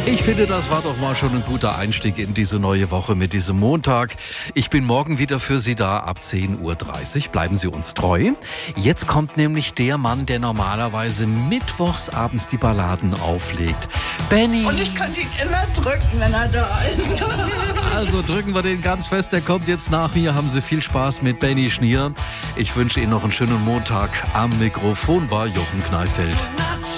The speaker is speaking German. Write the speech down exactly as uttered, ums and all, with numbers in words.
Ich finde, das war doch mal schon ein guter Einstieg in diese neue Woche mit diesem Montag. Ich bin morgen wieder für Sie da ab zehn Uhr dreißig. Bleiben Sie uns treu. Jetzt kommt nämlich der Mann, der normalerweise mittwochs abends die Balladen auflegt. Benny. Und ich könnte ihn immer drücken, wenn er da ist. Also drücken wir den ganz fest. Der kommt jetzt nach mir. Haben Sie viel Spaß mit Benny Schnier. Ich wünsche Ihnen noch einen schönen Montag. Am Mikrofon war Jochen Kneifeld.